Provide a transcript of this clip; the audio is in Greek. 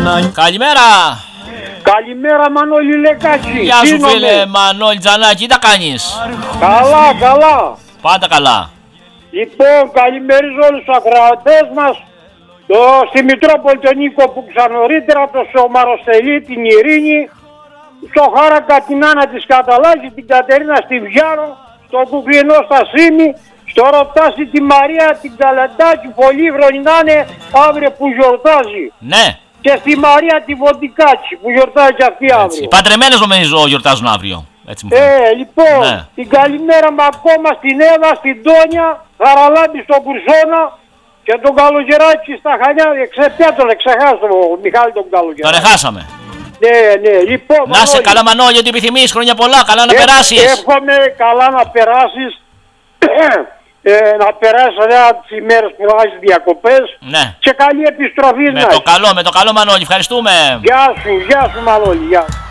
Καλημέρα. Καλημέρα Μανώλη Λεκάκη. Γεια σου φίλε Μανώλη Τζανάκη, τι τα κάνεις? Καλά. Πάντα καλά. Λοιπόν, καλημερίζω όλους τους ακροατές μας. Στη Μητρόπολη τον Νίκο που ξανωρίτερα, το Σομαροστελή, την Ειρήνη, στο Χάρακα την Άννα της Καταλάκη, την Κατερίνα στη Βιάρο, στο Κουκλινό Στασίνη, στο Ρωτάση τη Μαρία την Καλαντάκη, πολύ βρονινάνε αύριο που γιορτάζει. Ναι. Και στη Μαρία τη Βοντικάκη που γιορτάζει και αυτή αύριο. Οι παντρεμένες νομίζω γιορτάζουν αύριο. Έτσι μου λοιπόν, ναι. Την καλημέρα μου ακόμα στην Εύα, στην Τόνια, Χαραλάμπη στον Κουρσόνα και τον Καλογεράκη στα Χανιά. Ξεχάσω τον Μιχάλη τον Καλογεράκη. Τον εχάσαμε. Ναι, λοιπόν. Να σε καλά Μανώλη, ό,τι επιθυμείς, χρόνια πολλά, καλά να περάσεις. Εύχομαι καλά να περάσεις. Να περάσει ωραία τις ημέρες που θα έχεις διακοπές. Ναι. Και καλή επιστροφή. Με το καλό Μανώλη, ευχαριστούμε. Γεια σου Μανώλη, γεια.